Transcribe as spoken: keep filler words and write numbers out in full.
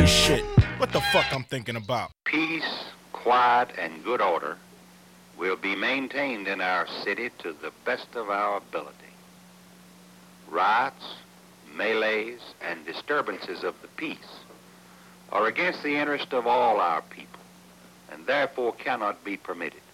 shit. What the fuck I'm thinking about? Peace, quiet, and good order will be maintained in our city to the best of our ability. Riots, melees, and disturbances of the peace are against the interest of all our people, and therefore cannot be permitted.